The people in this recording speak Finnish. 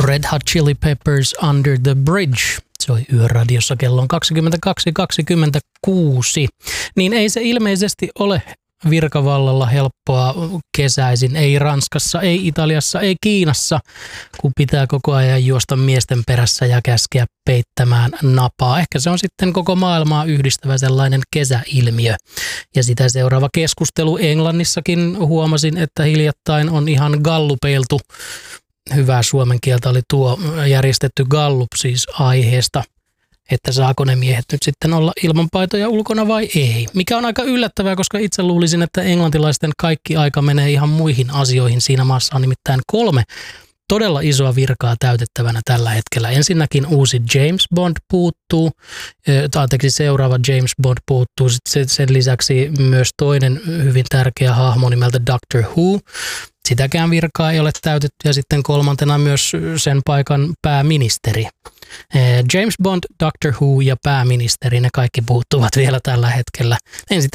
Red Hot Chili Peppers Under the Bridge. Se on Yöradiossa, kello on 22.26. Niin ei se ilmeisesti ole virkavallalla helppoa kesäisin. Ei Ranskassa, ei Italiassa, ei Kiinassa, kun pitää koko ajan juosta miesten perässä ja käskeä peittämään napaa. Ehkä se on sitten koko maailmaa yhdistävä sellainen kesäilmiö. Ja sitä seuraava keskustelu Englannissakin huomasin, että hiljattain on ihan gallupeiltu. Hyvää suomen kieltä oli tuo järjestetty gallup siis aiheesta, että saako ne miehet nyt sitten olla ilman paitoja ulkona vai ei. Mikä on aika yllättävää, koska itse luulisin, että englantilaisten kaikki aika menee ihan muihin asioihin. Siinä maassa on nimittäin 3 todella isoa virkaa täytettävänä tällä hetkellä. Ensinnäkin uusi James Bond puuttuu, seuraava James Bond puuttuu. Sitten sen lisäksi myös toinen hyvin tärkeä hahmo nimeltä Doctor Who. Sitäkään virkaa ei ole täytetty ja sitten kolmantena myös sen paikan pääministeri. James Bond, Doctor Who ja pääministeri, ne kaikki puuttuvat vielä tällä hetkellä. En sitten